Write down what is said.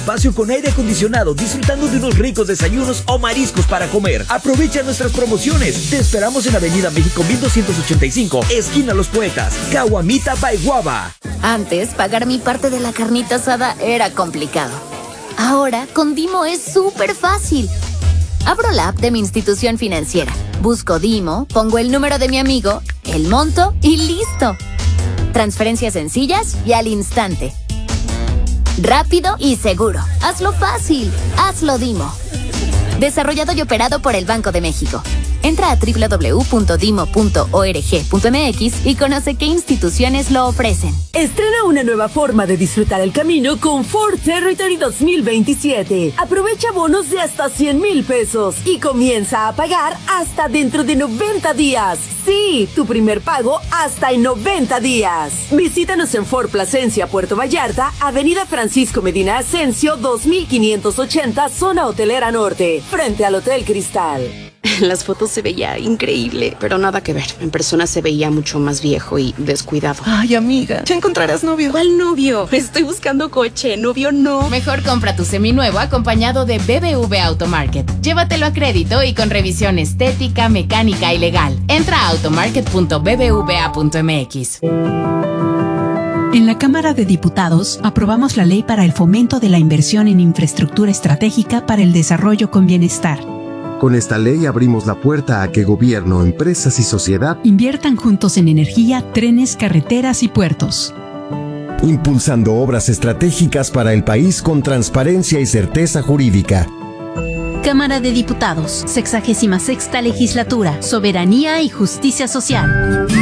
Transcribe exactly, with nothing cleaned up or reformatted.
espacio con aire acondicionado, disfrutando de unos ricos desayunos o mariscos para comer. Aprovecha nuestras promociones. Te esperamos en Avenida México mil doscientos ochenta y cinco, esquina Los Poetas, Caguamita by Guava. Antes, pagar mi parte de la carnita asada era complicado. Ahora, con Dimo es súper fácil. Abro la app de mi institución financiera, busco Dimo, pongo el número de mi amigo, el monto y listo. Transferencias sencillas y al instante. Rápido y seguro. Hazlo fácil. Hazlo Dimo. Desarrollado y operado por el Banco de México. Entra a doble u doble u doble u punto dimo punto org punto m x y conoce qué instituciones lo ofrecen. Estrena una nueva forma de disfrutar el camino con Ford Territory dos mil veintisiete. Aprovecha bonos de hasta cien mil pesos y comienza a pagar hasta dentro de noventa días. Sí, tu primer pago hasta en noventa días. Visítanos en Ford Plasencia, Puerto Vallarta, Avenida Francisco Medina Ascencio, dos mil quinientos ochenta, Zona Hotelera Norte, frente al Hotel Cristal. En las fotos se veía increíble, pero nada que ver. En persona se veía mucho más viejo y descuidado. Ay, amiga, ya encontrarás novio. ¿Cuál novio? Estoy buscando coche, novio no. Mejor compra tu seminuevo acompañado de B B V Automarket. Llévatelo a crédito y con revisión estética, mecánica y legal. Entra a automarket punto b b v a punto m x. En la Cámara de Diputados aprobamos la ley para el fomento de la inversión en infraestructura estratégica para el desarrollo con bienestar. Con esta ley abrimos la puerta a que gobierno, empresas y sociedad inviertan juntos en energía, trenes, carreteras y puertos. Impulsando obras estratégicas para el país con transparencia y certeza jurídica. Cámara de Diputados, sexagésima sexta legislatura, Soberanía y Justicia Social.